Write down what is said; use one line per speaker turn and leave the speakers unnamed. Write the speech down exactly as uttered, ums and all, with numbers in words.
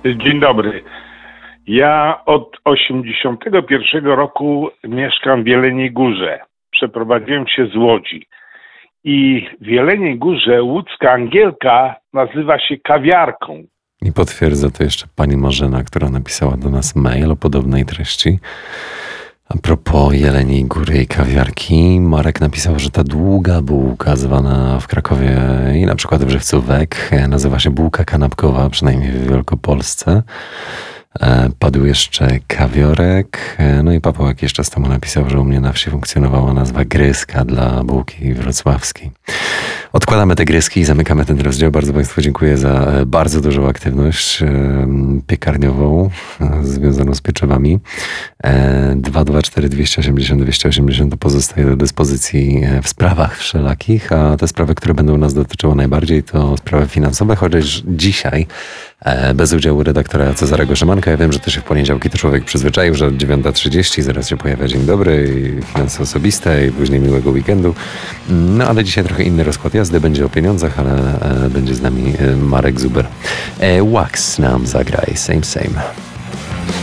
Dzień dobry. Ja od osiemdziesiątego pierwszego roku mieszkam w Jeleniej Górze. Przeprowadziłem się z Łodzi. I w Jeleniej Górze łódzka Angielka nazywa się kawiarką.
I potwierdza to jeszcze pani Marzena, która napisała do nas mail o podobnej treści. A propos Jeleniej Góry i kawiarki, Marek napisał, że ta długa bułka zwana w Krakowie i na przykład w Żywcu Wek nazywa się bułka kanapkowa, przynajmniej w Wielkopolsce. Padł jeszcze kawiorek. No i Paweł jakiś czas temu napisał, że u mnie na wsi funkcjonowała nazwa gryzka dla bułki wrocławskiej. Odkładamy te gryzki i zamykamy ten rozdział. Bardzo Państwu dziękuję za bardzo dużą aktywność piekarniową związaną z pieczywami. dwa dwa cztery dwieście osiemdziesiąt dwieście osiemdziesiąt pozostaje do dyspozycji w sprawach wszelakich, a te sprawy, które będą nas dotyczyły najbardziej, to sprawy finansowe, chociaż dzisiaj bez udziału redaktora Cezarego Szymanka. Ja wiem, że to się w poniedziałki to człowiek przyzwyczaił, że od dziewiąta trzydzieści zaraz się pojawia Dzień Dobry i finanse osobiste i później miłego weekendu. No ale dzisiaj trochę inny rozkład jazdy, będzie o pieniądzach, ale będzie z nami Marek Zuber. Wax nam zagraj, same same.